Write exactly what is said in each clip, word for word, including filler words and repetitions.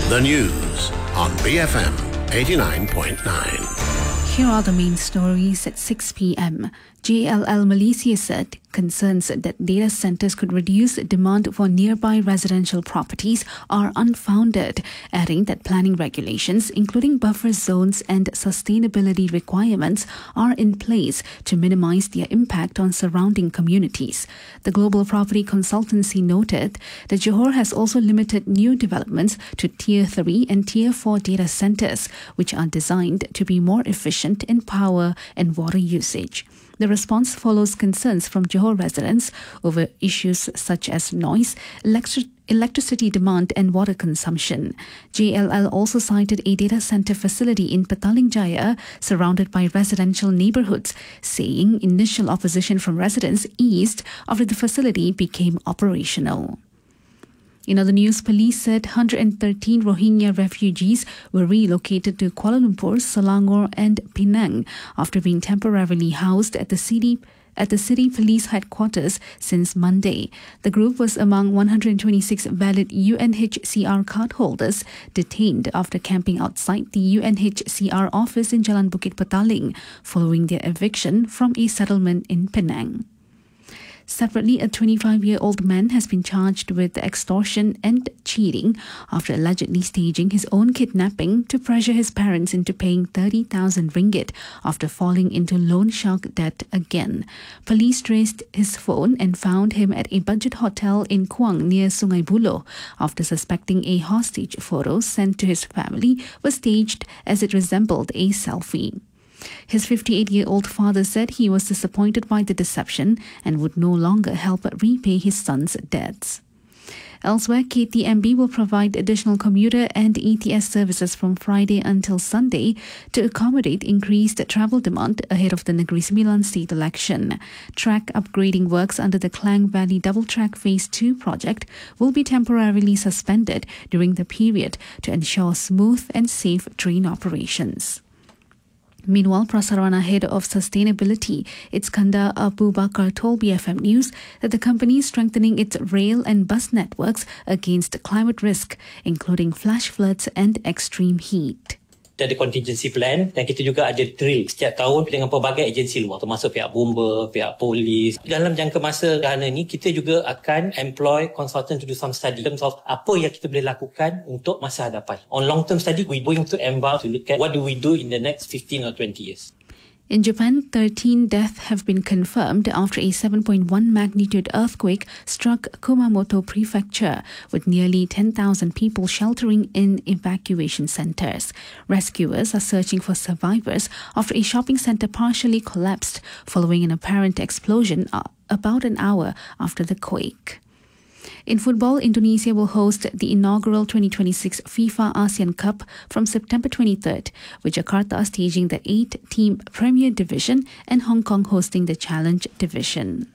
The news on B F M eighty-nine point nine. Here are the main stories at six p.m. J L L Malaysia said concerns that data centres could reduce demand for nearby residential properties are unfounded, adding that planning regulations, including buffer zones and sustainability requirements, are in place to minimise their impact on surrounding communities. The global property consultancy noted that Johor has also limited new developments to Tier three and Tier four data centres, which are designed to be more efficient in power and water usage. The response follows concerns from Johor residents over issues such as noise, electric electricity demand and water consumption. J L L also cited a data centre facility in Petaling Jaya surrounded by residential neighbourhoods, saying initial opposition from residents eased after the facility became operational. In other news, police said one hundred thirteen Rohingya refugees were relocated to Kuala Lumpur, Selangor and Penang after being temporarily housed at the city at the city police headquarters since Monday. The group was among one hundred twenty-six valid U N H C R cardholders detained after camping outside the U N H C R office in Jalan Bukit Petaling following their eviction from a settlement in Penang. Separately, a twenty-five-year-old man has been charged with extortion and cheating after allegedly staging his own kidnapping to pressure his parents into paying thirty thousand ringgit after falling into loan shark debt again. Police traced his phone and found him at a budget hotel in Kuang near Sungai Buloh after suspecting a hostage photo sent to his family was staged as it resembled a selfie. His fifty-eight-year-old father said he was disappointed by the deception and would no longer help repay his son's debts. Elsewhere, K T M B will provide additional commuter and E T S services from Friday until Sunday to accommodate increased travel demand ahead of the Negeri Sembilan state election. Track upgrading works under the Klang Valley Double Track Phase two project will be temporarily suspended during the period to ensure smooth and safe train operations. Meanwhile, Prasarana Head of Sustainability, Iskandar Abu Bakar, told B F M News that the company is strengthening its rail and bus networks against climate risk, including flash floods and extreme heat. Kita ada contingency plan dan kita juga ada drill setiap tahun dengan pelbagai agensi luar termasuk pihak bomba, pihak polis. Dalam jangka masa kerana ni kita juga akan employ consultant to do some study in terms of apa yang kita boleh lakukan untuk masa hadapan. On long term study, we going to embark to look at what do we do in the next fifteen or twenty years. In Japan, thirteen deaths have been confirmed after a seven point one magnitude earthquake struck Kumamoto Prefecture, with nearly ten thousand people sheltering in evacuation centres. Rescuers are searching for survivors after a shopping centre partially collapsed following an apparent explosion about an hour after the quake. In football, Indonesia will host the inaugural twenty twenty-six FIFA ASEAN Cup from September twenty-third, with Jakarta staging the eight-team Premier Division and Hong Kong hosting the Challenge Division.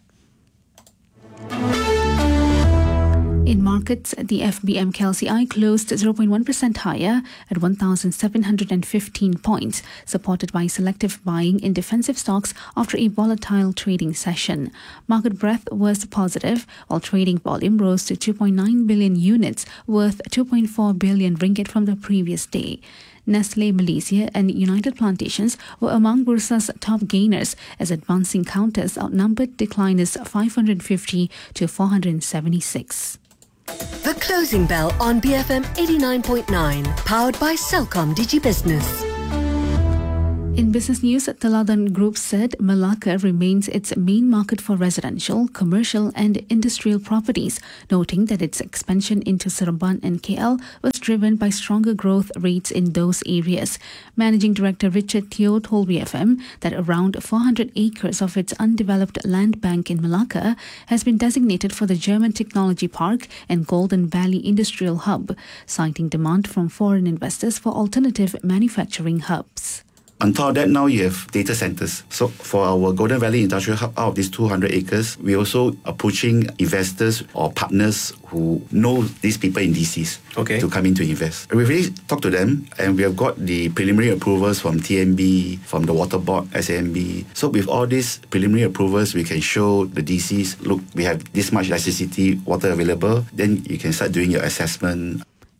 In markets, the F B M K L C I closed zero point one percent higher at one thousand seven hundred fifteen points, supported by selective buying in defensive stocks after a volatile trading session. Market breadth was positive, while trading volume rose to two point nine billion units, worth two point four billion ringgit from the previous day. Nestle Malaysia and United Plantations were among Bursa's top gainers as advancing counters outnumbered decliners five hundred fifty to four hundred seventy-six. The Closing Bell on B F M eighty-nine point nine, powered by Celcom DigiBusiness. In business news, Teladan Group said Malacca remains its main market for residential, commercial and industrial properties, noting that its expansion into Seremban and K L was driven by stronger growth rates in those areas. Managing Director Richard Teo told B F M that around four hundred acres of its undeveloped land bank in Malacca has been designated for the German Technology Park and Golden Valley Industrial Hub, citing demand from foreign investors for alternative manufacturing hubs. On top of that, now you have data centers. So for our Golden Valley Industrial Hub, out of these two hundred acres, we also are pushing investors or partners who know these people in D Cs okay. to come in to invest. We've really talked to them and we have got the preliminary approvals from T M B, from the Water Board, S A M B. So with all these preliminary approvals, we can show the D Cs, look, we have this much electricity, water available, then you can start doing your assessment.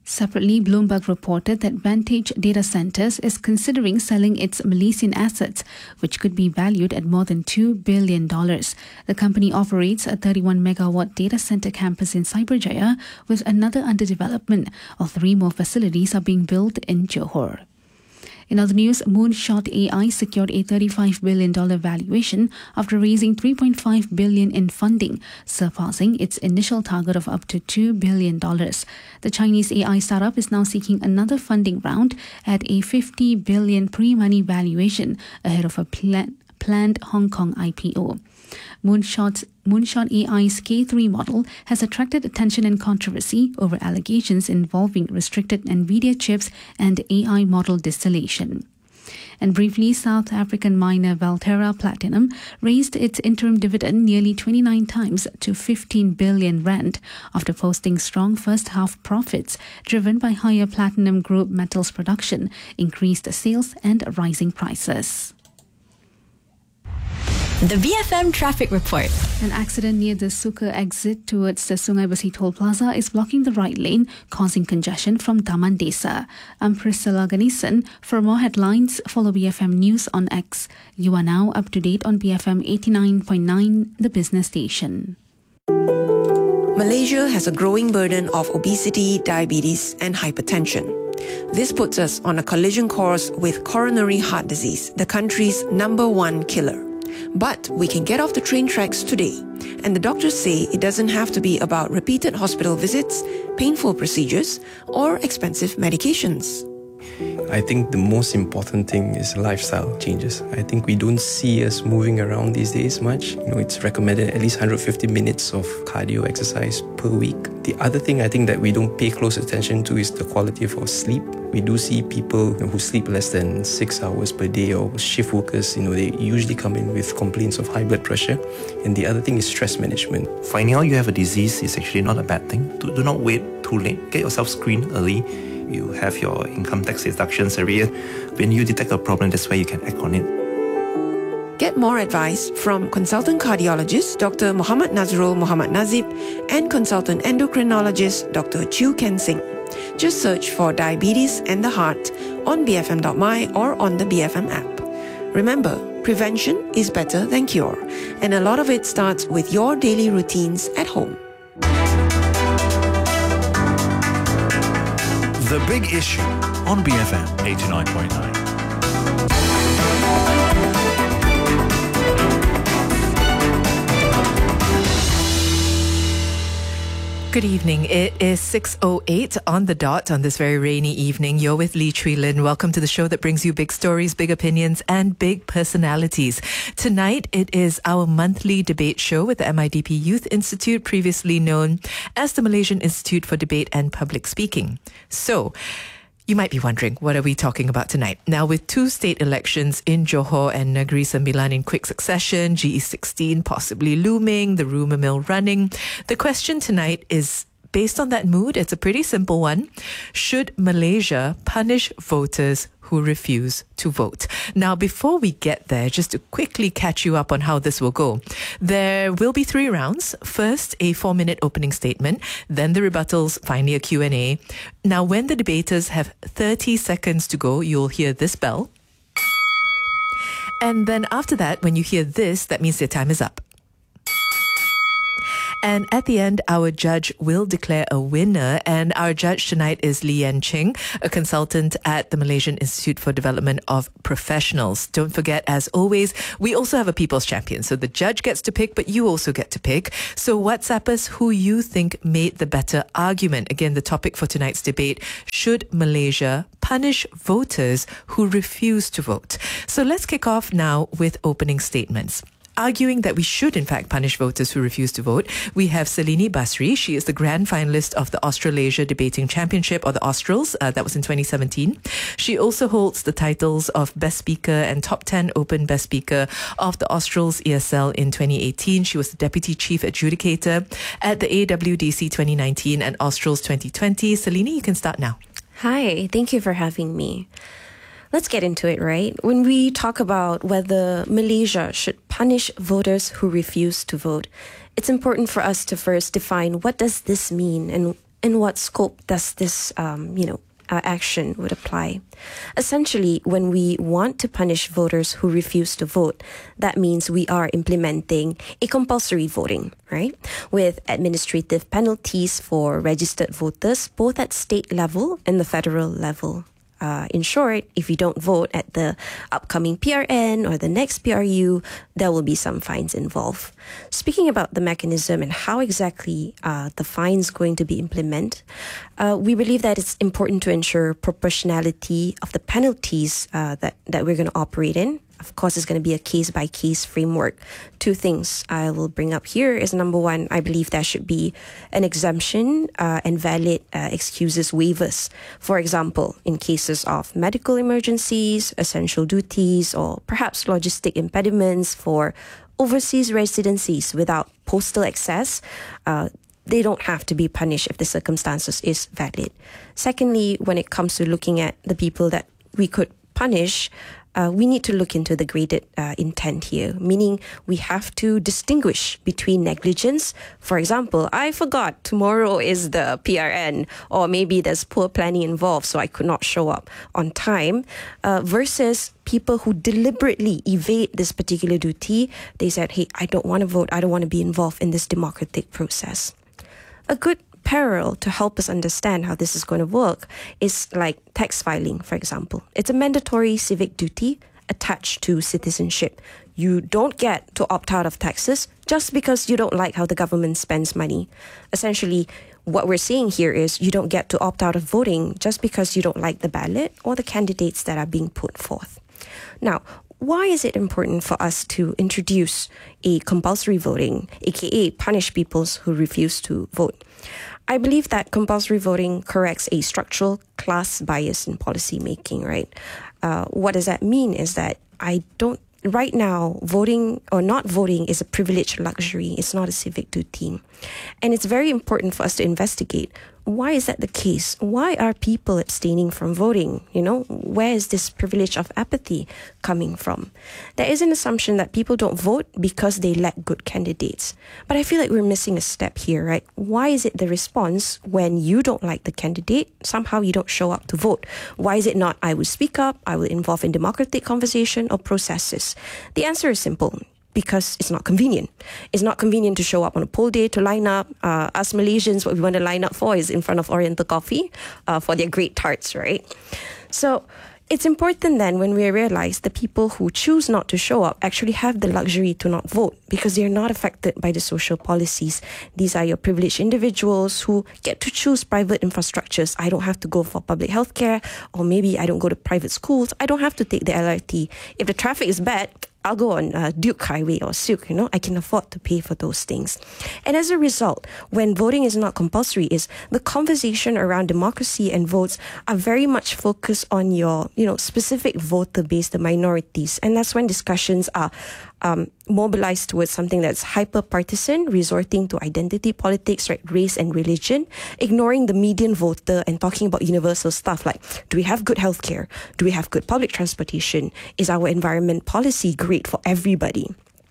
Separately, Bloomberg reported that Vantage Data Centers is considering selling its Malaysian assets, which could be valued at more than two billion dollars. The company operates a thirty-one megawatt data center campus in Cyberjaya, with another under development, while three more facilities are being built in Johor. In other news, Moonshot A I secured a thirty-five billion dollars valuation after raising three point five billion dollars in funding, surpassing its initial target of up to two billion dollars. The Chinese A I startup is now seeking another funding round at a fifty billion dollars pre-money valuation ahead of a plan- planned Hong Kong I P O. Moonshot's Moonshot A I's K three model has attracted attention and controversy over allegations involving restricted NVIDIA chips and A I model distillation. And briefly, South African miner Valterra Platinum raised its interim dividend nearly twenty-nine times to fifteen billion rand after posting strong first half profits driven by higher platinum group metals production, increased sales and rising prices. The B F M Traffic Report. An accident near the Suka exit towards the Sungai Besi Toll Plaza is blocking the right lane, causing congestion from Taman Desa. I'm Priscilla Ganesan. For more headlines, follow B F M News on X. You are now up to date on B F M eighty-nine point nine, the business station. Malaysia has a growing burden of obesity, diabetes, and hypertension. This puts us on a collision course with coronary heart disease, the country's number one killer. But we can get off the train tracks today, and the doctors say it doesn't have to be about repeated hospital visits, painful procedures, or expensive medications. I think the most important thing is lifestyle changes. I think we don't see us moving around these days much. You know, it's recommended at least one hundred fifty minutes of cardio exercise per week. The other thing I think that we don't pay close attention to is the quality of our sleep. We do see people who sleep less than six hours per day, or shift workers, you know, they usually come in with complaints of high blood pressure. And the other thing is stress management. Finding out you have a disease is actually not a bad thing. Do, do not wait too late. Get yourself screened early. You have your income tax deductions every year. When you detect a problem, that's where you can act on it. Get more advice from consultant cardiologist Doctor Muhammad Nazrul Muhammad Nazib and consultant endocrinologist Doctor Chew Ken Singh. Just search for Diabetes and the Heart on b f m dot m y or on the B F M app. Remember, prevention is better than cure, and a lot of it starts with your daily routines at home. The Big Issue on B F M eighty-nine point nine. Good evening. It is six oh eight on the dot on this very rainy evening. You're with Lee Chui Lin. Welcome to the show that brings you big stories, big opinions, and big personalities. Tonight, it is our monthly debate show with the M I D P Youth Institute, previously known as the Malaysian Institute for Debate and Public Speaking. So, you might be wondering, what are we talking about tonight? Now, with two state elections in Johor and Negeri Sembilan in quick succession, G E sixteen possibly looming, the rumour mill running, the question tonight is, based on that mood, it's a pretty simple one. Should Malaysia punish voters who refuse to vote? Now, before we get there, just to quickly catch you up on how this will go, there will be three rounds. First, a four-minute opening statement, then the rebuttals, finally a Q and A. Now, when the debaters have thirty seconds to go, you'll hear this bell. And then after that, when you hear this, that means their time is up. And at the end, our judge will declare a winner. And our judge tonight is Lee Yan Ching, a consultant at the Malaysian Institute for Development of Professionals. Don't forget, as always, we also have a people's champion. So the judge gets to pick, but you also get to pick. So WhatsApp us who you think made the better argument. Again, the topic for tonight's debate: should Malaysia punish voters who refuse to vote? So let's kick off now with opening statements. Arguing that we should, in fact, punish voters who refuse to vote, we have Selini Basri. She is the grand finalist of the Australasia Debating Championship, or the Australs. Uh, that was in twenty seventeen. She also holds the titles of Best Speaker and Top ten Open Best Speaker of the Australs E S L in twenty eighteen. She was the Deputy Chief Adjudicator at the A W D C twenty nineteen and Australs twenty twenty. Selini, you can start now. Hi, thank you for having me. Let's get into it, right? When we talk about whether Malaysia should punish voters who refuse to vote, it's important for us to first define what does this mean and in what scope does this, um, you know, uh, action would apply? Essentially, when we want to punish voters who refuse to vote, that means we are implementing a compulsory voting, right? With administrative penalties for registered voters, both at state level and the federal level. Uh, in short, if you don't vote at the upcoming P R N or the next P R U, there will be some fines involved. Speaking about the mechanism and how exactly uh, the fines going to be implemented, uh, we believe that it's important to ensure proportionality of the penalties uh, that, that we're going to operate in. Of course, it's going to be a case-by-case framework. Two things I will bring up here is, number one, I believe there should be an exemption uh, and valid uh, excuses waivers. For example, in cases of medical emergencies, essential duties, or perhaps logistic impediments for overseas residencies without postal access, uh, they don't have to be punished if the circumstances is valid. Secondly, when it comes to looking at the people that we could punish, Uh, we need to look into the graded uh, intent here, meaning we have to distinguish between negligence. For example, I forgot tomorrow is the P R N, or maybe there's poor planning involved, so I could not show up on time, uh, versus people who deliberately evade this particular duty. They said, hey, I don't want to vote. I don't want to be involved in this democratic process. A good parallel to help us understand how this is going to work is like tax filing, for example. It's a mandatory civic duty attached to citizenship. You don't get to opt out of taxes just because you don't like how the government spends money. Essentially, what we're seeing here is you don't get to opt out of voting just because you don't like the ballot or the candidates that are being put forth. Now, why is it important for us to introduce a compulsory voting, aka punish people who refuse to vote? I believe that compulsory voting corrects a structural class bias in policy making, right? Uh, what does that mean is that I don't, right now, voting or not voting is a privileged luxury. It's not a civic duty. And it's very important for us to investigate, why is that the case? Why are people abstaining from voting? You know, where is this privilege of apathy coming from? There is an assumption that people don't vote because they lack good candidates. But I feel like we're missing a step here, right? Why is it the response when you don't like the candidate, somehow you don't show up to vote? Why is it not, I will speak up, I will involve in democratic conversation or processes? The answer is simple. Because it's not convenient. It's not convenient to show up on a poll day, to line up. Uh, us Malaysians, what we want to line up for is in front of Oriental Coffee uh, for their great tarts, right? So it's important then when we realize the people who choose not to show up actually have the luxury to not vote because they're not affected by the social policies. These are your privileged individuals who get to choose private infrastructures. I don't have to go for public healthcare, or maybe I don't go to private schools. I don't have to take the L R T. If the traffic is bad, I'll go on uh, Duke Highway or Suk, you know, I can afford to pay for those things. And as a result, when voting is not compulsory, is the conversation around democracy and votes are very much focused on your, you know, specific voter base, the minorities. And that's when discussions are um, mobilized towards something that's hyper-partisan, resorting to identity politics, right, race and religion, ignoring the median voter and talking about universal stuff like, do we have good healthcare? Do we have good public transportation? Is our environment policy great for everybody?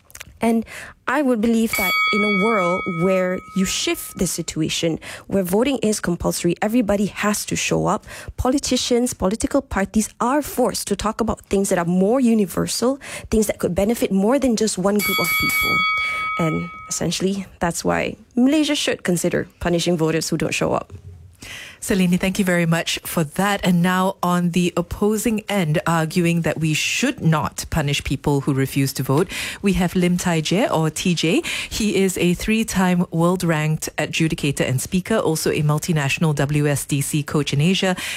And I would believe that in a world where you shift the situation, where voting is compulsory, everybody has to show up, politicians, political parties are forced to talk about things that are more universal, things that could benefit more than just one group of people. And essentially, that's why Malaysia should consider punishing voters who don't show up. Salini, thank you very much for that. And now on the opposing end, arguing that we should not punish people who refuse to vote, we have Lim Tai Jie, or T J. He is a three-time world-ranked adjudicator and speaker, also a multinational W S D C coach in Asia,